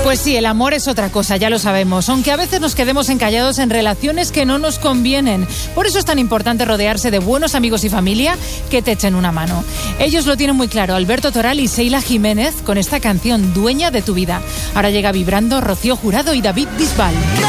Pues sí, el amor es otra cosa, ya lo sabemos, aunque a veces nos quedemos encallados en relaciones que no nos convienen. Por eso es tan importante rodearse de buenos amigos y familia que te echen una mano. Ellos lo tienen muy claro, Alberto Toral y Seila Jiménez, con esta canción Dueña de tu vida. Ahora llega vibrando Rocío Jurado y David Bisbal.